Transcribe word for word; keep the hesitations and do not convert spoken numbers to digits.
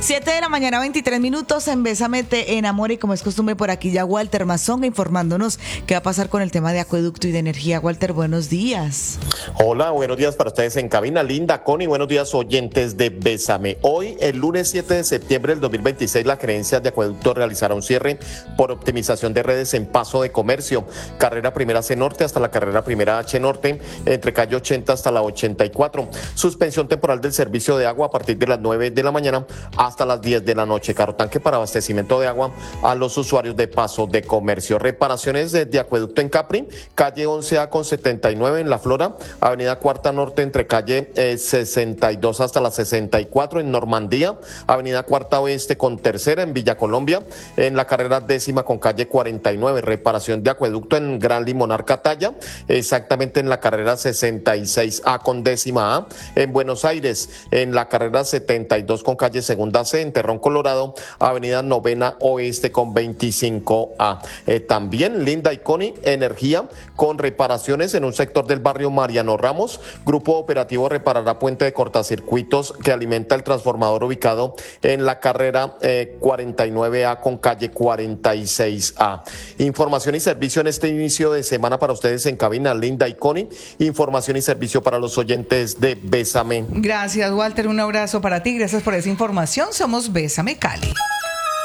siete de la mañana, veintitrés minutos en Bésame Te Enamora, y como es costumbre por aquí ya Walter Mazonga informándonos qué va a pasar con el tema de acueducto y de energía. Walter, buenos días. Hola, buenos días para ustedes en cabina. Linda, Connie, buenos días oyentes de Bésame. Hoy, el lunes siete de septiembre del dos mil veintiséis, la gerencia de acueducto realizará un cierre por optimización de redes en Paso de Comercio, carrera primera C Norte hasta la carrera primera H Norte, entre calle ochenta hasta la ochenta y cuatro. Suspensión temporal del servicio de agua a partir de las nueve de la mañana hasta las diez de la noche. Carro tanque para abastecimiento de agua a los usuarios de Paso de Comercio. Reparaciones de, de acueducto en Capri, calle once A con setenta y nueve en La Flora, avenida Cuarta Norte entre calle eh, sesenta y dos hasta la sesenta y cuatro en Normandía, avenida Cuarta Oeste con Tercera en Villa Colombia, en la carrera décima con calle cuarenta y nueve. Reparación de acueducto en Gran Limonar Catalla, exactamente en la carrera sesenta y seis A con décima A, en Buenos Aires, en la carrera setenta y dos con calle Segunda C, en Terrón Colorado, avenida Novena Oeste con veinticinco A. Eh, también Linda y Connie, energía con reparaciones en un sector del barrio Mariano Ramos. Grupo operativo reparará puente de cortacircuitos que alimenta el transformador ubicado en la carrera eh, cuarenta y nueve A con calle cuarenta y seis A. Información y servicio en este inicio de semana para ustedes en cabina, Linda y Connie. Información y servicio para los oyentes de Bésame. Gracias, Walter. Un abrazo para ti. Gracias por esa información. Somos Bésame Cali.